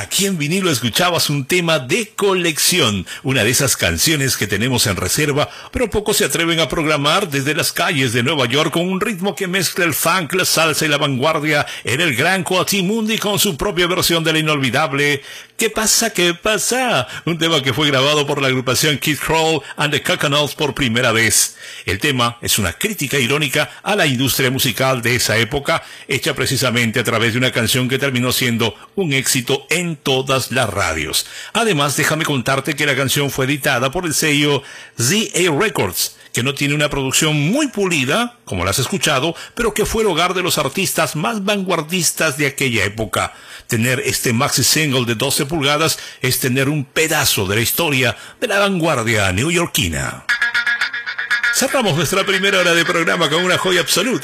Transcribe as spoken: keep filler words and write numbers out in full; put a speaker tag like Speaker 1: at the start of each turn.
Speaker 1: Aquí en vinilo escuchabas un tema de colección, una de esas canciones que tenemos en reserva, pero pocos se atreven a programar desde las calles de Nueva York con un ritmo que mezcla el funk, la salsa y la vanguardia en el gran Coatimundi con su propia versión de la inolvidable ¿Qué pasa? ¿Qué pasa? Un tema que fue grabado por la agrupación Kid Kroll and the Coconuts por primera vez. El tema es una crítica irónica a la industria musical de esa época, hecha precisamente a través de una canción que terminó siendo un éxito en todas las radios. Además, déjame contarte que la canción fue editada por el sello Z A Records, que no tiene una producción muy pulida, como la has escuchado, pero que fue el hogar de los artistas más vanguardistas de aquella época. Tener este maxi single de doce pulgadas es tener un pedazo de la historia de la vanguardia neoyorquina. Cerramos nuestra primera hora de programa con una joya absoluta.